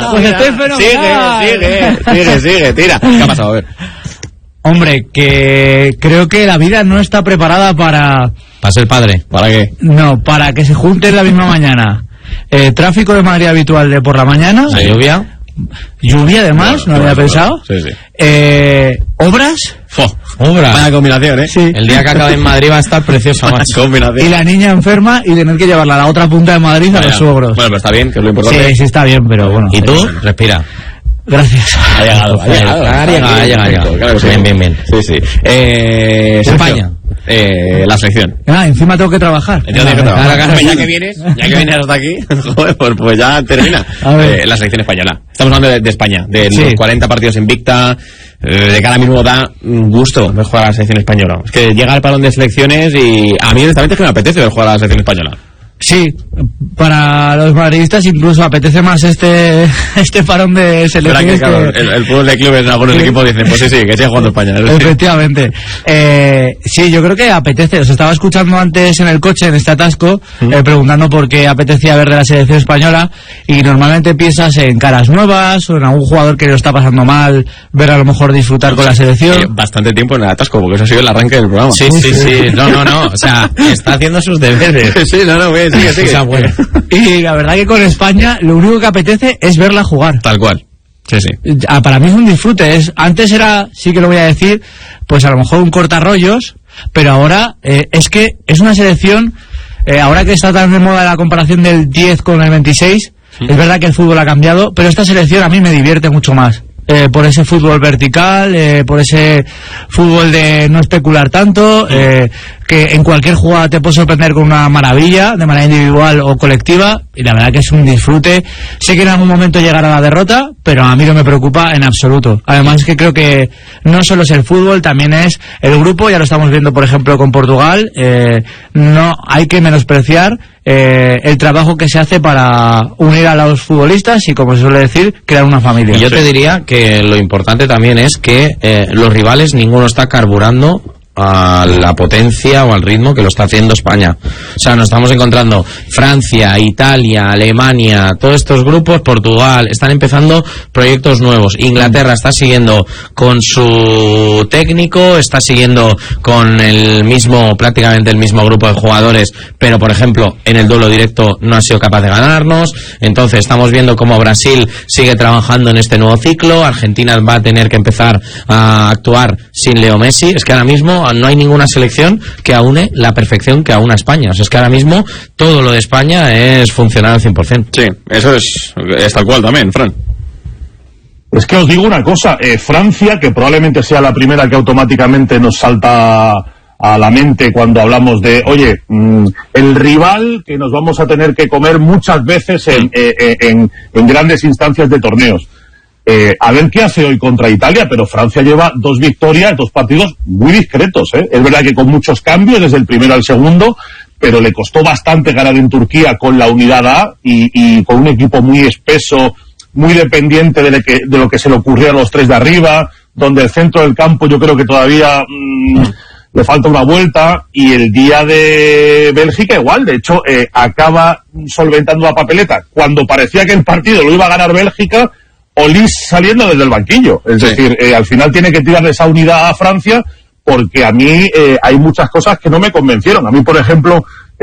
Pues estoy fenomenal. Sigue, tira. ¿Qué ha pasado? A ver. Hombre, que creo que la vida no está preparada para ser padre. ¿Para qué? No, para que se junten la misma mañana. Tráfico de Madrid habitual de por la mañana. La lluvia. Lluvia además, no había pensado. Sí. Obras. Obras. Vaya combinación, ¿eh? Sí. El día que acabe en Madrid va a estar preciosa más. Y la niña enferma y tener que llevarla a la otra punta de Madrid a los suegros. Bueno, pero está bien, que es lo importante. Sí, está bien, pero bueno. ¿Y tú? Respira. Gracias. Ha llegado. Claro, bien. Sí. España. La selección. Encima tengo que trabajar. Ya que vienes hasta aquí, joder, pues ya termina. La selección española. Estamos hablando de España, de los 40 partidos invicta, de que ahora mismo da gusto ver jugar a la selección española. Es que llega el parón de selecciones y a mí honestamente es que me apetece ver jugar a la selección española. Sí, para los madridistas incluso apetece más este parón de selecciones. Claro, el fútbol de clubes en algunos equipos dicen, pues sí, que siga jugando España. Efectivamente. Sí, yo creo que apetece. Os estaba escuchando antes en el coche, en este atasco, preguntando por qué apetecía ver de la selección española, y normalmente piensas en caras nuevas o en algún jugador que lo está pasando mal, ver a lo mejor disfrutar con la selección. Bastante tiempo en el atasco, porque eso ha sido el arranque del programa. Sí. No. O sea, está haciendo sus deberes. Sigue. Bueno. Y la verdad que con España lo único que apetece es verla jugar. Tal cual. Sí. Para mí es un disfrute. Antes era, sí que lo voy a decir, pues a lo mejor un cortarrollos, pero ahora es que es una selección, ahora que está tan de moda la comparación del 10 con el 26, es verdad que el fútbol ha cambiado, pero esta selección a mí me divierte mucho más. Por ese fútbol vertical, por ese fútbol de no especular tanto, que en cualquier jugada te puede sorprender con una maravilla, de manera individual o colectiva, y la verdad que es un disfrute. Sé que en algún momento llegará la derrota, pero a mí no me preocupa en absoluto. Además es que creo que no solo es el fútbol, también es el grupo, ya lo estamos viendo por ejemplo con Portugal. No hay que menospreciar el trabajo que se hace para unir a los futbolistas y, como se suele decir, crear una familia. Y yo te diría que lo importante también es que los rivales, ninguno está carburando a la potencia o al ritmo que lo está haciendo España. O sea, nos estamos encontrando Francia, Italia, Alemania, todos estos grupos, Portugal, están empezando proyectos nuevos. Inglaterra está siguiendo con su técnico, está siguiendo con prácticamente el mismo grupo de jugadores, pero por ejemplo, en el duelo directo no ha sido capaz de ganarnos. Entonces estamos viendo cómo Brasil sigue trabajando en este nuevo ciclo. Argentina va a tener que empezar a actuar sin Leo Messi. Es que ahora mismo no hay ninguna selección que aúne la perfección que aúna España. O sea, es que ahora mismo todo lo de España es funcional al 100%. Sí, eso es tal cual también, Fran. Es que os digo una cosa, Francia, que probablemente sea la primera que automáticamente nos salta a la mente cuando hablamos de, oye, el rival que nos vamos a tener que comer muchas veces en grandes instancias de torneos. A ver qué hace hoy contra Italia, pero Francia lleva 2 victorias, 2 partidos muy discretos, Es verdad que con muchos cambios desde el primero al segundo, pero le costó bastante ganar en Turquía con la unidad A y con un equipo muy espeso, muy dependiente de lo que se le ocurriera a los 3 de arriba, donde el centro del campo yo creo que todavía le falta una vuelta, y el día de Bélgica igual. De hecho, acaba solventando la papeleta cuando parecía que el partido lo iba a ganar Bélgica, Olís saliendo desde el banquillo. Es decir, al final tiene que tirarle esa unidad a Francia, porque a mí hay muchas cosas que no me convencieron. A mí, por ejemplo,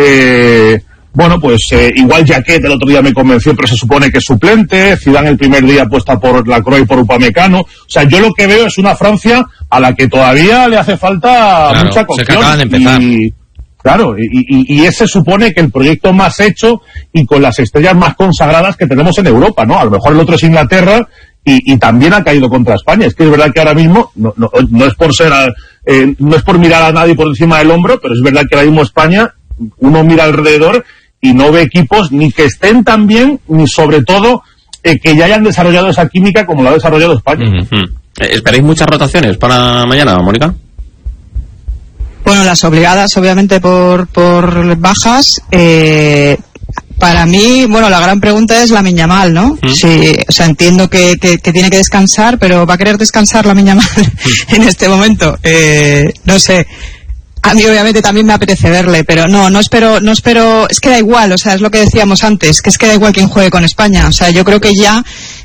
igual Jaquet el otro día me convenció, pero se supone que es suplente. Zidane el primer día apuesta por Lacroix y por Upamecano. O sea, yo lo que veo es una Francia a la que todavía le hace falta mucha cocción. Se acaban de empezar. Y ese supone que el proyecto más hecho y con las estrellas más consagradas que tenemos en Europa, ¿no? A lo mejor el otro es Inglaterra y también ha caído contra España. Es que es verdad que ahora mismo no es por no es por mirar a nadie por encima del hombro, pero es verdad que ahora mismo España, uno mira alrededor y no ve equipos ni que estén tan bien, ni sobre todo que ya hayan desarrollado esa química como la ha desarrollado España. ¿Esperáis muchas rotaciones para mañana, Mónica? Bueno, las obligadas, obviamente, por bajas. Para mí, la gran pregunta es Lamine Yamal, ¿no? Sí, o sea, entiendo que tiene que descansar, pero ¿va a querer descansar Lamine Yamal en este momento? No sé. A mí, obviamente, también me apetece verle, pero no espero, es que da igual, o sea, es lo que decíamos antes, que es que da igual quién juegue con España. O sea, yo creo que ya